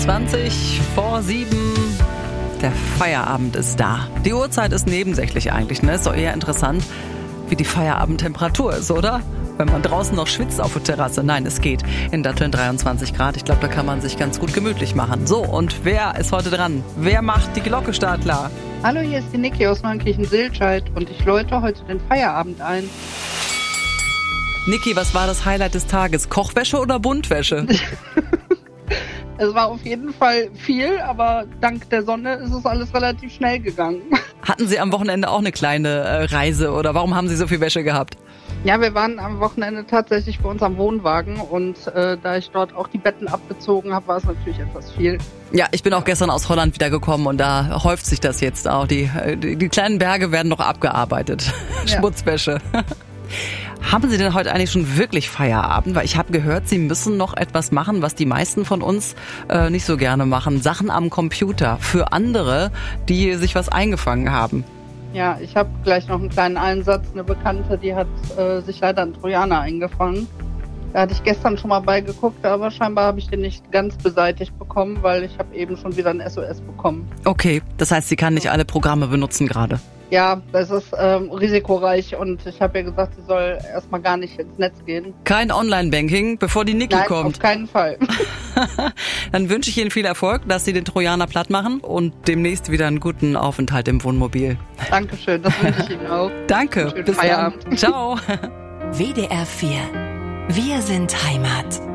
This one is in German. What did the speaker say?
20 vor 7. Der Feierabend ist da. Die Uhrzeit ist nebensächlich eigentlich, ne? Ist doch eher interessant, wie die Feierabendtemperatur ist, oder? Wenn man draußen noch schwitzt auf der Terrasse. Nein, es geht. In Datteln 23 Grad. Ich glaube, da kann man sich ganz gut gemütlich machen. So, und wer ist heute dran? Wer macht die Glocke startklar? Hallo, hier ist die Niki aus Neunkirchen-Silscheid und ich läute heute den Feierabend ein. Niki, was war das Highlight des Tages? Kochwäsche oder Buntwäsche? Es war auf jeden Fall viel, aber dank der Sonne ist es alles relativ schnell gegangen. Hatten Sie am Wochenende auch eine kleine Reise oder warum haben Sie so viel Wäsche gehabt? Ja, wir waren am Wochenende tatsächlich bei uns am Wohnwagen und da ich dort auch die Betten abgezogen habe, war es natürlich etwas viel. Ja, ich bin auch gestern aus Holland wiedergekommen und da häuft sich das jetzt auch. Die kleinen Berge werden noch abgearbeitet. Ja. Schmutzwäsche. Haben Sie denn heute eigentlich schon wirklich Feierabend? Weil ich habe gehört, Sie müssen noch etwas machen, was die meisten von uns nicht so gerne machen. Sachen am Computer für andere, die sich was eingefangen haben. Ja, ich habe gleich noch einen kleinen Einsatz. Eine Bekannte, die hat sich leider einen Trojaner eingefangen. Da hatte ich gestern schon mal beigeguckt, aber scheinbar habe ich den nicht ganz beseitigt bekommen, weil ich habe eben schon wieder ein SOS bekommen. Okay, das heißt, sie kann nicht alle Programme benutzen gerade. Ja, das ist risikoreich und ich habe ihr gesagt, sie soll erstmal gar nicht ins Netz gehen. Kein Online-Banking, bevor die Niki kommt? Nein, auf keinen Fall. Dann wünsche ich Ihnen viel Erfolg, dass Sie den Trojaner platt machen und demnächst wieder einen guten Aufenthalt im Wohnmobil. Dankeschön, das wünsche ich Ihnen auch. Danke, bis dann. Ciao. WDR 4. Wir sind Heimat.